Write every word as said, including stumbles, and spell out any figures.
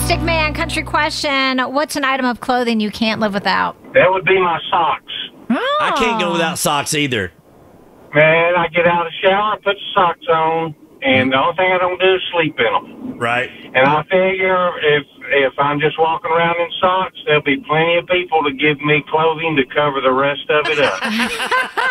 Stick Man, country question. What's an item of clothing you can't live without? That would be my socks. Oh. I can't go without socks either. Man, I get out of the shower, put the socks on, and the only thing I don't do is sleep in them. Right. And I figure if if I'm just walking around in socks, there'll be plenty of people to give me clothing to cover the rest of it up.